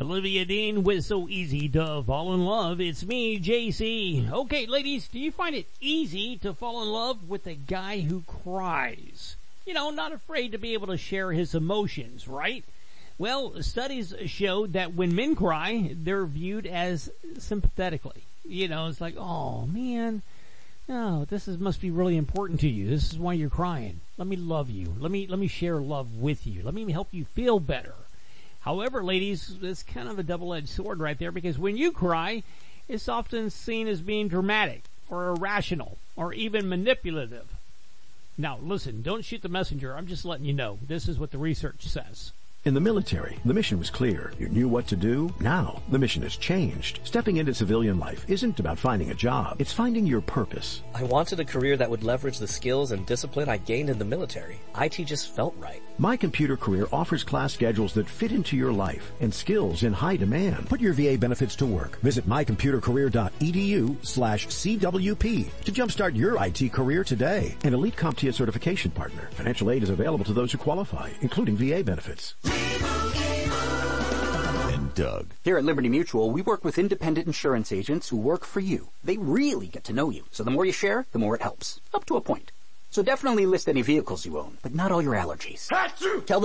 Olivia Dean with So Easy to Fall in Love. It's me, JC. Okay, ladies, do you find it easy to fall in love with a guy who cries? Not afraid to be able to share his emotions, right? Well, studies showed that when men cry, they're viewed as sympathetically. It's like, oh man, no, must be really important to you. This is why you're crying. Let me love you. Let me share love with you. Let me help you feel better. However, ladies, it's kind of a double-edged sword right there, because when you cry, it's often seen as being dramatic or irrational or even manipulative. Now, listen, don't shoot the messenger. I'm just letting you know. This is what the research says. In the military, the mission was clear. You knew what to do. Now, the mission has changed. Stepping into civilian life isn't about finding a job. It's finding your purpose. I wanted a career that would leverage the skills and discipline I gained in the military. IT just felt right. My Computer Career offers class schedules that fit into your life and skills in high demand. Put your VA benefits to work. Visit mycomputercareer.edu/CWP to jumpstart your IT career today. An elite CompTIA certification partner. Financial aid is available to those who qualify, including VA benefits. And Doug. Here at Liberty Mutual, we work with independent insurance agents who work for you. They really get to know you. So the more you share, the more it helps. Up to a point. So definitely list any vehicles you own, but not all your allergies. Tell